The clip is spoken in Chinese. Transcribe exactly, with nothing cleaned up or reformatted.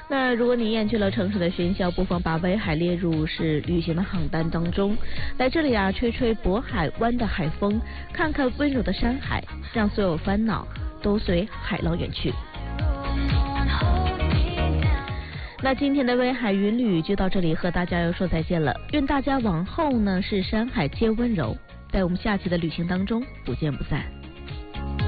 那如果你厌倦了城市的喧嚣，不妨把威海列入是旅行的航单当中。来这里啊，吹吹渤海湾的海风，看看温柔的山海，让所有烦恼都随海浪远去。那今天的威海云旅就到这里，和大家要说再见了。愿大家往后呢是山海皆温柔，在我们下期的旅行当中不见不散。